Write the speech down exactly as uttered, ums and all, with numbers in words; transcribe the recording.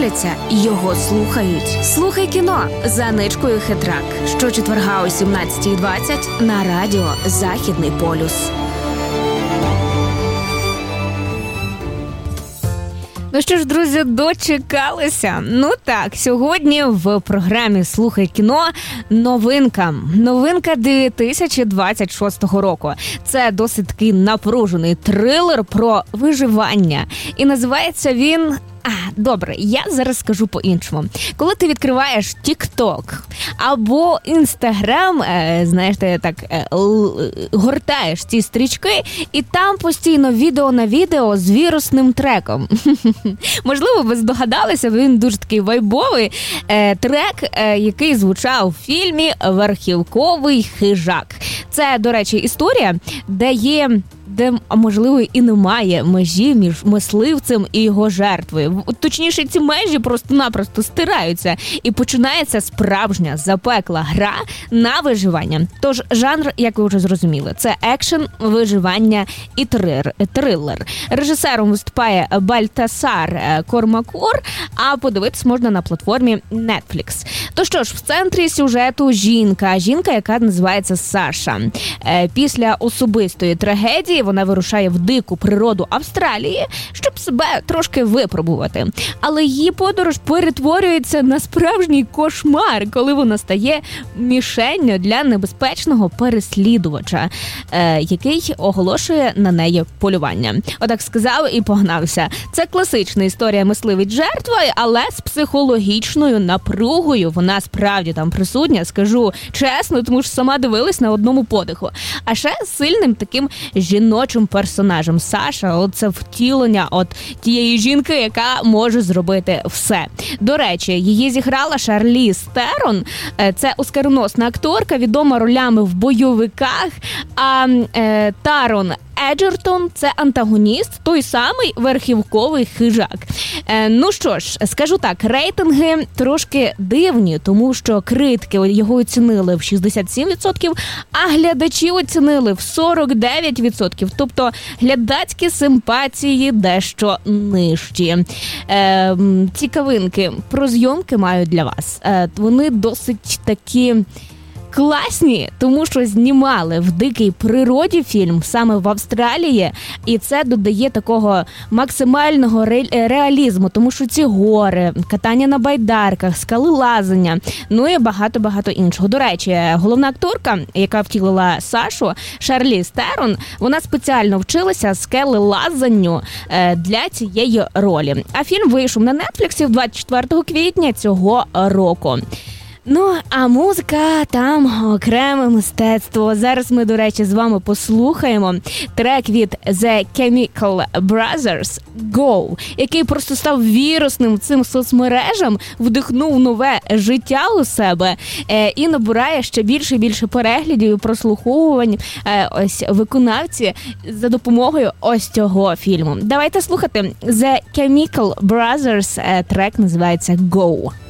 дивляться, його слухають. Слухай кіно за Ничкою Хитрак. Щочетверга о сімнадцятій двадцять на радіо «Західний полюс». Ну що ж, друзі, дочекалися? Ну так, сьогодні в програмі «Слухай кіно» новинка. Новинка дві тисячі двадцять шостого року. Це досить такий напружений трилер про виживання. І називається він... А, добре, я зараз скажу по-іншому. Коли ти відкриваєш TikTok або Instagram, е, знаєш, ти так е, л, гортаєш ці стрічки, і там постійно відео на відео з вірусним треком. Можливо, ви здогадалися, він дуже такий вайбовий е, трек, е, який звучав у фільмі «Верхівковий хижак». Це, до речі, історія, де є... де, можливо, і немає межі між мисливцем і його жертвою. Точніше, ці межі просто-напросто стираються, і починається справжня запекла гра на виживання. Тож, жанр, як ви вже зрозуміли, це екшен, виживання і трилер. Режисером виступає Бальтасар Кормакор, а подивитись можна на платформі Netflix. То що ж, в центрі сюжету жінка, жінка, яка називається Саша. Після особистої трагедії вона вирушає в дику природу Австралії, щоб себе трошки випробувати. Але її подорож перетворюється на справжній кошмар, коли вона стає мішенню для небезпечного переслідувача, е, який оголошує на неї полювання. Отак сказав і погнався. Це класична історія мисливець-жертва, але з психологічною напругою. Вона справді там присутня, скажу чесно, тому що сама дивилась на одному подиху. А ще сильним таким жіночим персонажем. Саша, от це втілення от тієї жінки, яка може зробити все. До речі, її зіграла Шарліз Терон. Це оскароносна акторка, відома ролями в бойовиках, а е, Тарон Еджертон – це антагоніст, той самий верхівковий хижак. Е, ну що ж, скажу так, рейтинги трошки дивні, тому що критики його оцінили в шістдесят сім відсотків, а глядачі оцінили в сорок дев'ять відсотків. Тобто глядацькі симпатії дещо нижчі. Е, цікавинки про зйомки маю для вас. Е, вони досить такі... класні, тому що знімали в дикій природі фільм саме в Австралії, і це додає такого максимального ре- реалізму, тому що ці гори, катання на байдарках, скалелазання, ну і багато-багато іншого. До речі, головна акторка, яка втілила Сашу, Шарліз Терон, вона спеціально вчилася скелелазанню для цієї ролі. А фільм вийшов на Netflix двадцять четвертого квітня цього року. Ну, а музика там окреме мистецтво. Зараз ми, до речі, з вами послухаємо трек від The Chemical Brothers «Go», який просто став вірусним цим соцмережам, вдихнув нове життя у себе е, і набирає ще більше і більше переглядів і прослуховувань е, ось виконавці за допомогою ось цього фільму. Давайте слухати The Chemical Brothers, е, трек називається «Go».